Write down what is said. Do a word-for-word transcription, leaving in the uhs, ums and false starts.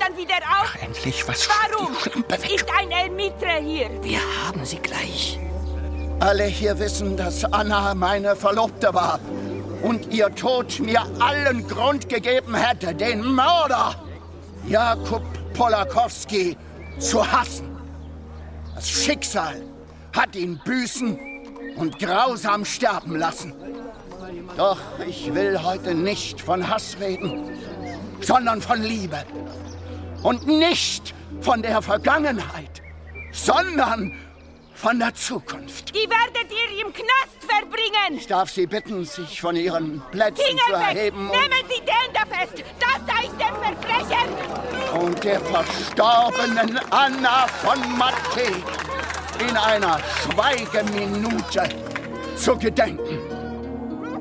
dann wieder auf? Ach, endlich, was Warum die Schlampe weg. ist ein Elmitre hier? Wir haben sie gleich. Alle hier wissen, dass Anna meine Verlobte war und ihr Tod mir allen Grund gegeben hätte, den Mörder Jakub Polakowski zu hassen. Das Schicksal hat ihn büßen und grausam sterben lassen. Doch ich will heute nicht von Hass reden, sondern von Liebe. Und nicht von der Vergangenheit, sondern von der Zukunft. Die werdet ihr im Knast verbringen. Ich darf Sie bitten, sich von Ihren Plätzen Finger zu weg! erheben. Nehmen Sie den da fest! Das da ist der Verbrecher! Und der verstorbenen Anna von Matthä in einer Schweigeminute zu gedenken.